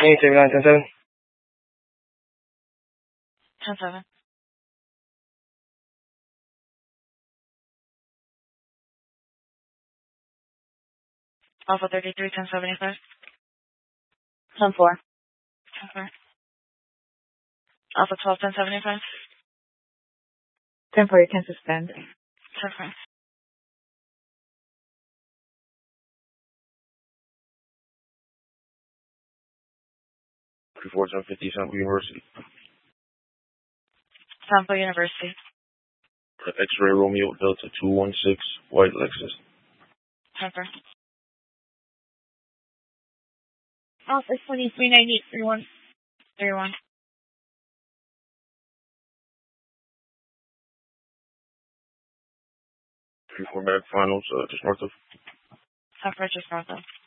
29, 10-7. 10-7. Alpha 33, 10-75. 10-4. 10-4. Alpha 12, 10-75. 10-4, you can suspend. 10-4. Before 1050 Sample University. Sample University. X-Ray Romeo Delta 216 White Lexus. 10-4. Alpha 2398, 31. 31. Before Mag Finals, just north of. South Purchase North of.